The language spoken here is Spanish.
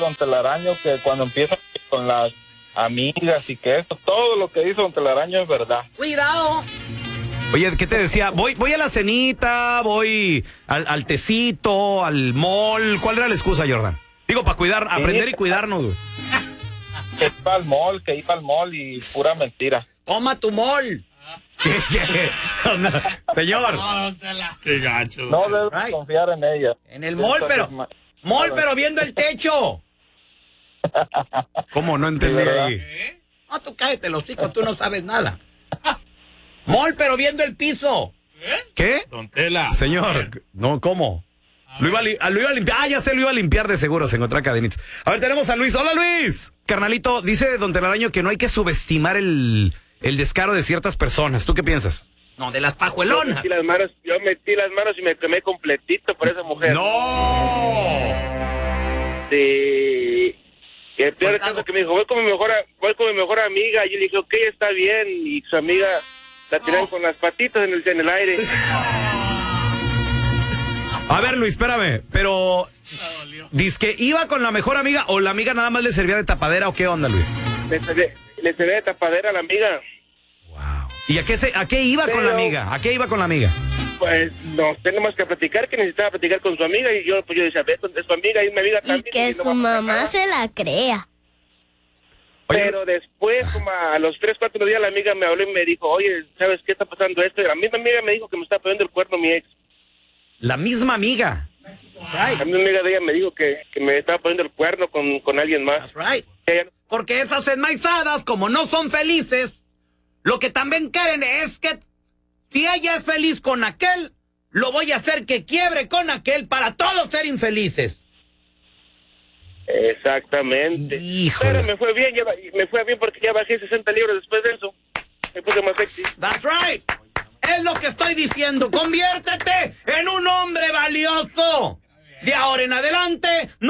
don Telaraño que cuando empieza con las amigas y que eso, todo lo que dice don Telaraño es verdad. ¡Cuidado! Oye, ¿qué te decía? Voy a la cenita, voy al tecito, al mall. ¿Cuál era la excusa, Jordan? Digo, para aprender y cuidarnos, güey. Que iba al mall y pura mentira. ¡Toma tu mall! ¿Qué? Señor. Qué gacho. No debes confiar en ella. En el mall, pero viendo el techo. ¿Cómo? No entendí ahí. No, tú cállate, los hijos, tú no sabes nada. Mall, pero viendo el piso. ¿Qué? Don Tela. Señor, no, ¿cómo? Lo iba a limpiar. Ah, ya sé, lo iba a limpiar de seguro, se encontró cadenitas. A ver, tenemos a Luis. ¡Hola, Luis! Carnalito, dice don Telaraño que no hay que subestimar el descaro de ciertas personas. ¿Tú qué piensas? No, de las pajuelonas. Yo metí las manos y me quemé completito por esa mujer. ¡No! Sí. Y el peor caso que me dijo, voy con mi mejor amiga. Y yo le dije, ok, está bien. Y su amiga la tiran con las patitas en el aire. A ver, Luis, espérame, pero ¿dice que iba con la mejor amiga o la amiga nada más le servía de tapadera o qué onda, Luis? Le servía de tapadera a la amiga. Wow. ¿Y a qué iba con la amiga? ¿A qué iba con la amiga? Pues no tenemos que platicar, que necesitaba platicar con su amiga. Y yo decía, ve, es su amiga y mi amiga también. Y que su mamá se la crea. Pero después, como a los 3-4 días, la amiga me habló y me dijo, oye, ¿sabes qué está pasando esto? Y la misma amiga me dijo que me está poniendo el cuerno mi ex. La misma amiga. Right. A mí una amiga de ella me dijo que me estaba poniendo el cuerno con alguien más. That's right. Ella, Porque esas enmaizadas, como no son felices, lo que también quieren es que si ella es feliz con aquel, lo voy a hacer que quiebre con aquel para todos ser infelices. exactamente. Híjole. Pero me fue bien porque ya bajé 60 libras después de eso. Me puse más sexy. That's right. Es lo que estoy diciendo. Conviértete en un hombre valioso. De ahora en adelante, no